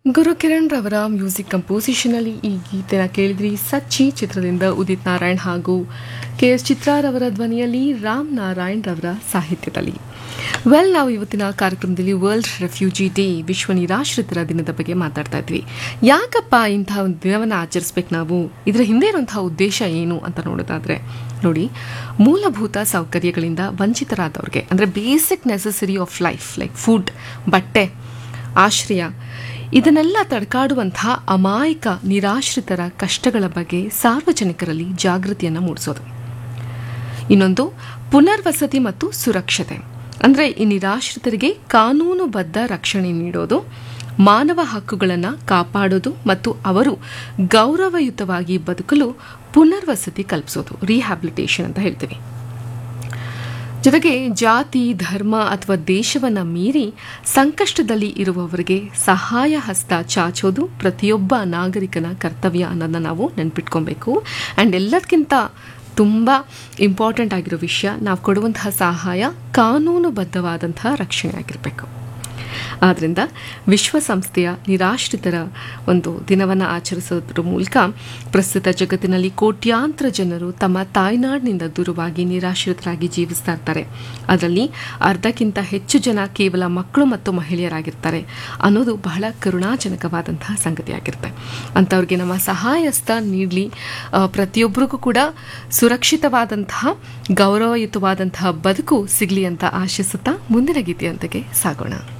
ಗುರು ಕಿರಣ್ ರವರ music composition ಅಲ್ಲಿ ಈ ಗೀತೆನ ಕೇಳಿದ್ರಿ. ಸಚ್ಚಿ ಚಿತ್ರದಿಂದ ಉದಿತ್ ನಾರಾಯಣ್ ಹಾಗೂ KS ಚಿತ್ರಾರವರ ಧ್ವನಿಯಲ್ಲಿ ರಾಮ್ ನಾರಾಯಣ್ ರವರ ಸಾಹಿತ್ಯದಲ್ಲಿ. ನಾವು ಇವತ್ತಿನ ಕಾರ್ಯಕ್ರಮದಲ್ಲಿ ವರ್ಲ್ಡ್ ರೆಫ್ಯೂಜಿ ಡೇ, ವಿಶ್ವ ನಿರಾಶ್ರಿತರ ದಿನದ ಬಗ್ಗೆ ಮಾತಾಡ್ತಾ ಇದ್ವಿ. ಯಾಕಪ್ಪ ಇಂತಹ ಒಂದು ದಿನವನ್ನು ಆಚರಿಸ್ಬೇಕು ನಾವು, ಇದರ ಹಿಂದೆ ಇರುವಂತಹ ಉದ್ದೇಶ ಏನು ಅಂತ ನೋಡೋದಾದ್ರೆ ನೋಡಿ, ಮೂಲಭೂತ ಸೌಕರ್ಯಗಳಿಂದ ವಂಚಿತರಾದವ್ರಿಗೆ ಅಂದರೆ basic necessary of life like food, ಬಟ್ಟೆ, ಆಶ್ರಯ ಇದನ್ನೆಲ್ಲ ತಡ್ಕಾಡುವಂತಹ ಅಮಾಯಕ ನಿರಾಶ್ರಿತರ ಕಷ್ಟಗಳ ಬಗ್ಗೆ ಸಾರ್ವಜನಿಕರಲ್ಲಿ ಜಾಗೃತಿಯನ್ನು ಮೂಡಿಸೋದು. ಇನ್ನೊಂದು ಪುನರ್ವಸತಿ ಮತ್ತು ಸುರಕ್ಷತೆ, ಅಂದರೆ ಈ ನಿರಾಶ್ರಿತರಿಗೆ ಕಾನೂನುಬದ್ಧ ರಕ್ಷಣೆ ನೀಡೋದು, ಮಾನವ ಹಕ್ಕುಗಳನ್ನು ಕಾಪಾಡೋದು ಮತ್ತು ಅವರು ಗೌರವಯುತವಾಗಿ ಬದುಕಲು ಪುನರ್ವಸತಿ ಕಲ್ಪಿಸೋದು, ರಿಹ್ಯಾಬಿಲಿಟೇಷನ್ ಅಂತ ಹೇಳ್ತೀವಿ. ಜೊತೆಗೆ ಜಾತಿ, ಧರ್ಮ ಅಥವಾ ದೇಶವನ್ನು ಮೀರಿ ಸಂಕಷ್ಟದಲ್ಲಿ ಇರುವವರಿಗೆ ಸಹಾಯ ಹಸ್ತ ಚಾಚೋದು ಪ್ರತಿಯೊಬ್ಬ ನಾಗರಿಕನ ಕರ್ತವ್ಯ ಅನ್ನೋದನ್ನ ನಾವು ನೆನ್ಪಿಟ್ಕೊಬೇಕು. ಆ್ಯಂಡ್ ಎಲ್ಲದಕ್ಕಿಂತ ತುಂಬ ಇಂಪಾರ್ಟೆಂಟ್ ಆಗಿರೋ ವಿಷಯ, ನಾವು ಕೊಡುವಂತಹ ಸಹಾಯ ಕಾನೂನುಬದ್ಧವಾದಂತಹ ರಕ್ಷಣೆ ಆಗಿರಬೇಕು. ಆದ್ದರಿಂದ ವಿಶ್ವಸಂಸ್ಥೆಯ ನಿರಾಶ್ರಿತರ ಒಂದು ದಿನವನ್ನು ಆಚರಿಸೋದ್ರ ಮೂಲಕ ಪ್ರಸ್ತುತ ಜಗತ್ತಿನಲ್ಲಿ ಕೋಟ್ಯಾಂತರ ಜನರು ತಮ್ಮ ತಾಯ್ನಾಡಿನಿಂದ ದೂರವಾಗಿ ನಿರಾಶ್ರಿತರಾಗಿ ಜೀವಿಸ್ತಾ ಇರ್ತಾರೆ. ಅದರಲ್ಲಿ ಅರ್ಧಕ್ಕಿಂತ ಹೆಚ್ಚು ಜನ ಕೇವಲ ಮಕ್ಕಳು ಮತ್ತು ಮಹಿಳೆಯರಾಗಿರ್ತಾರೆ ಅನ್ನೋದು ಬಹಳ ಕರುಣಾಜನಕವಾದಂತಹ ಸಂಗತಿಯಾಗಿರುತ್ತೆ. ಅಂಥವ್ರಿಗೆ ನಮ್ಮ ಸಹಾಯಸ್ತ ನೀಡಲಿ, ಪ್ರತಿಯೊಬ್ಬರಿಗೂ ಕೂಡ ಸುರಕ್ಷಿತವಾದಂತಹ ಗೌರವಯುತವಾದಂತಹ ಬದುಕು ಸಿಗಲಿ ಅಂತ ಆಶಿಸುತ್ತಾ ಮುಂದಿನ ಗೀತೆಯೊಂದಿಗೆ ಸಾಗೋಣ.